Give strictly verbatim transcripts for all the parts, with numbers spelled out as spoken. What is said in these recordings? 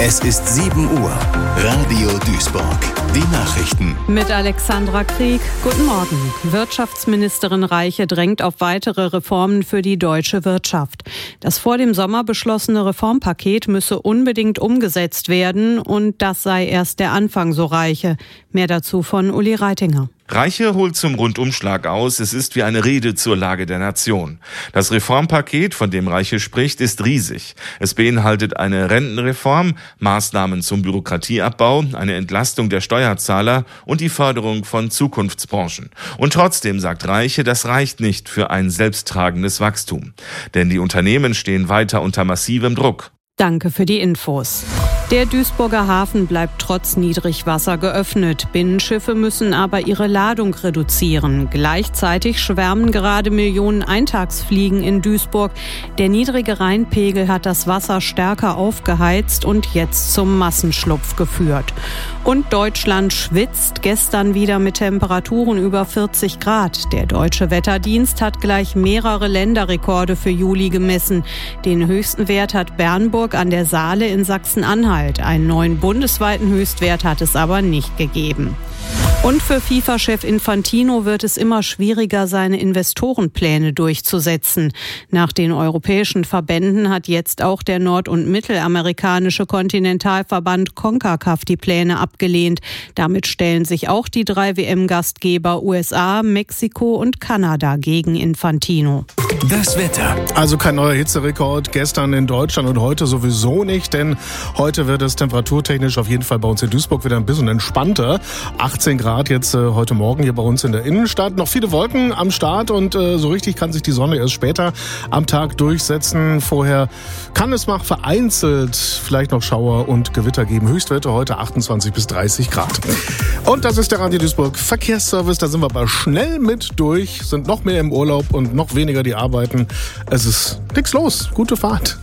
Es ist sieben Uhr. Radio Duisburg. Die Nachrichten. Mit Alexandra Krieg. Guten Morgen. Wirtschaftsministerin Reiche drängt auf weitere Reformen für die deutsche Wirtschaft. Das vor dem Sommer beschlossene Reformpaket müsse unbedingt umgesetzt werden und das sei erst der Anfang, so Reiche. Mehr dazu von Uli Reitinger. Reiche holt zum Rundumschlag aus. Es ist wie eine Rede zur Lage der Nation. Das Reformpaket, von dem Reiche spricht, ist riesig. Es beinhaltet eine Rentenreform, Maßnahmen zum Bürokratieabbau, eine Entlastung der Steuerzahler und die Förderung von Zukunftsbranchen. Und trotzdem sagt Reiche, das reicht nicht für ein selbsttragendes Wachstum. Denn die Unternehmen stehen weiter unter massivem Druck. Danke für die Infos. Der Duisburger Hafen bleibt trotz Niedrigwasser geöffnet. Binnenschiffe müssen aber ihre Ladung reduzieren. Gleichzeitig schwärmen gerade Millionen Eintagsfliegen in Duisburg. Der niedrige Rheinpegel hat das Wasser stärker aufgeheizt und jetzt zum Massenschlupf geführt. Und Deutschland schwitzt gestern wieder mit Temperaturen über vierzig Grad. Der Deutsche Wetterdienst hat gleich mehrere Länderrekorde für Juli gemessen. Den höchsten Wert hat Bernburg an der Saale in Sachsen-Anhalt. Einen neuen bundesweiten Höchstwert hat es aber nicht gegeben. Und für FIFA-Chef Infantino wird es immer schwieriger, seine Investorenpläne durchzusetzen. Nach den europäischen Verbänden hat jetzt auch der nord- und mittelamerikanische Kontinentalverband CONCACAF die Pläne abgelehnt. Damit stellen sich auch die drei W M-Gastgeber U S A, Mexiko und Kanada gegen Infantino. Das Wetter. Also kein neuer Hitzerekord gestern in Deutschland und heute sowieso nicht, denn heute wird es temperaturtechnisch auf jeden Fall bei uns in Duisburg wieder ein bisschen entspannter. achtzehn Grad jetzt äh, heute Morgen hier bei uns in der Innenstadt. Noch viele Wolken am Start und äh, so richtig kann sich die Sonne erst später am Tag durchsetzen. Vorher kann es mal vereinzelt vielleicht noch Schauer und Gewitter geben. Höchstwerte heute achtundzwanzig bis dreißig Grad. Und das ist der Radio Duisburg Verkehrsservice. Da sind wir aber schnell mit durch, sind noch mehr im Urlaub und noch weniger die arbeiten. Es ist nichts los. Gute Fahrt.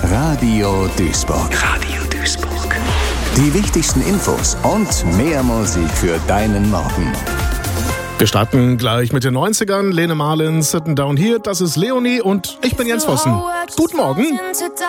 Radio Duisburg. Radio Duisburg. Die wichtigsten Infos und mehr Musik für deinen Morgen. Wir starten gleich mit den neunzigern. Lene Marlin, Sitting Down Here. Das ist Leonie und ich bin Jens Vossen. Guten Morgen.